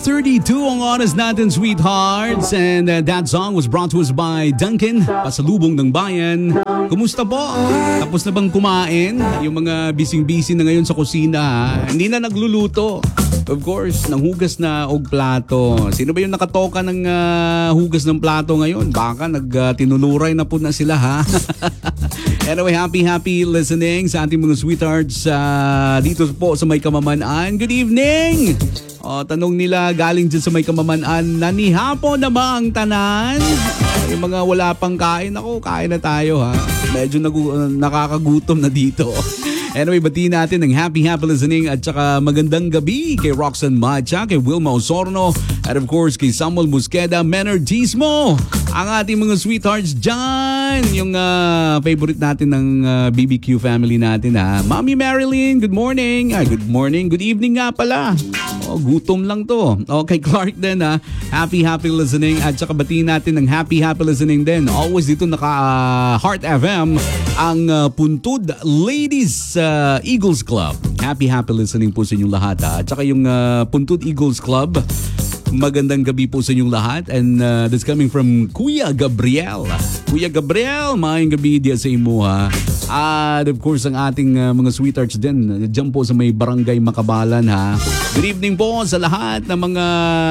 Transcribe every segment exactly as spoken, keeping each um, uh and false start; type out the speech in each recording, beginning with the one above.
thirty-two ang oras natin, sweethearts. And uh, that song was brought to us by Dunkin, Pasalubong ng Bayan. Kumusta po? Tapos na bang kumain? Yung mga bising-busy na ngayon sa kusina, ha? Hindi na nagluluto. Of course, ng hugas na og plato. Sino ba yung nakatoka ng uh, hugas ng plato ngayon? Baka nag-tinuluray uh, na po na sila, ha? Anyway, happy, happy listening sa ating mga sweethearts uh, dito po sa May Kamamanaan. Good evening! O, tanong nila galing dyan sa May Kamamanaan, nanihapo na ba ang tanan? Yung mga wala pang kain, ako, kain na tayo, ha? Medyo nagu- uh, nakakagutom na dito. Anyway, batiin natin ng happy, happy listening at saka magandang gabi kay Roxanne Macha, kay Wilma Osorno, at of course kay Samuel Musqueda, Menardismo, ang ating mga sweethearts dyan. Yung uh, favorite natin ng uh, B B Q family natin, ha. Mommy Marilyn, good morning. Ay, good morning, good evening nga pala. Oh, gutom lang to. Okay, Clark din, ha. Happy, happy listening at saka batiin natin ng happy, happy listening din. Always dito naka uh, Heart F M, ang uh, Puntod Ladies uh, Eagles Club. Happy, happy listening po sa inyong lahat, ha. At saka yung uh, Puntod Eagles Club, magandang gabi po sa inyong lahat. And uh, that's coming from Kuya Gabriel. Kuya Gabriel, maayong gabi diya sa imo, ha. At of course, ang ating uh, mga sweethearts din, dyan po sa may Barangay Makabalan, ha. Good evening po sa lahat ng mga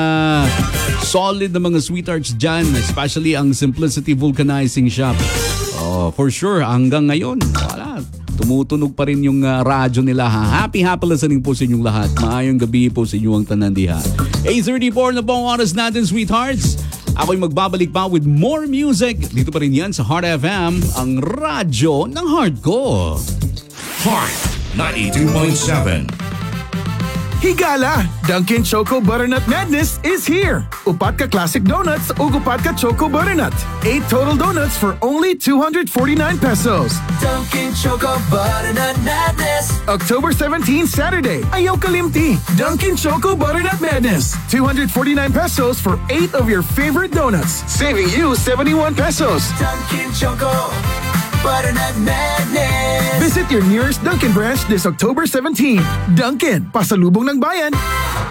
solid na mga sweethearts dyan, especially ang Simplicity Vulcanizing Shop. Oh, for sure, hanggang ngayon, wala. Tumutunog pa rin yung uh, radyo nila, ha. Happy, happy listening po sa inyong lahat. Maayong gabi po sa inyong tanandiha. eight thirty-four na po ang oras natin, sweethearts. Ako'y magbabalik pa with more music. Dito pa rin yan sa Heart F M, ang radyo ng heart ko. Heart ninety-two point seven. Higala! Dunkin' Choco Butternut Madness is here! Upat ka Classic Donuts o Upat ka Choco Butternut. Eight total donuts for only two hundred forty-nine pesos. Dunkin' Choco Butternut Madness. October seventeenth, Saturday. Ayaw kalimti. Dunkin' Choco Butternut Madness. two hundred forty-nine pesos for eight of your favorite donuts. Saving you seventy-one pesos. Dunkin' Choco Butternut Madness. Visit your nearest Dunkin' branch this October seventeenth. Dunkin', pasalubong ng bayan.